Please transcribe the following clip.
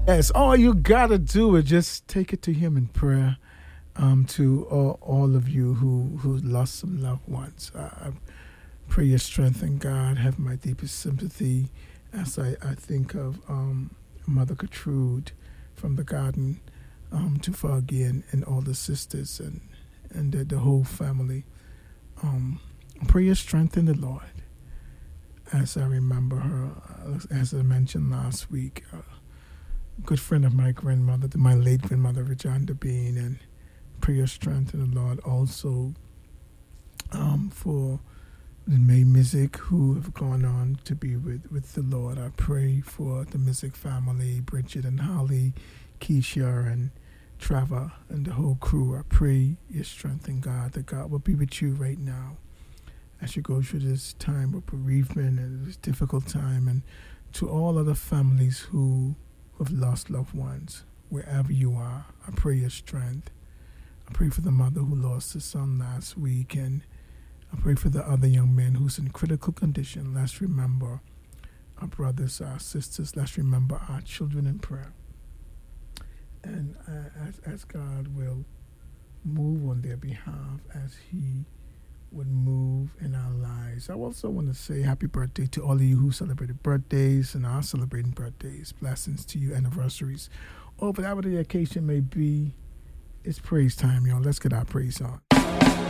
Yes, all you gotta do is just take it to Him in prayer. To all of you who lost some loved ones, I pray your strength in God. Have my deepest sympathy as I think of Mother Gertrude from the garden, to Foggy and all the sisters and the whole family. Um, Pray your strength in the Lord as I remember her, as I mentioned last week. Good friend of my grandmother, my late grandmother, Regina Bean, and pray your strength in the Lord also for the May Music who have gone on to be with the Lord. I pray for the Music family, Bridget and Holly, Keisha and Trevor and the whole crew. I pray your strength in God, that God will be with you right now as you go through this time of bereavement and this difficult time, and to all other families who have lost loved ones, wherever you are, I pray your strength. I pray for the mother who lost her son last week, and I pray for the other young man who's in critical condition. Let's remember our brothers, our sisters. Let's remember our children in prayer. And as God will move on their behalf, as He would move in our lives. I also want to say happy birthday to all of you who celebrated birthdays and are celebrating birthdays. Blessings to you, anniversaries, or whatever the occasion may be. It's praise time, y'all. Let's get our praise on.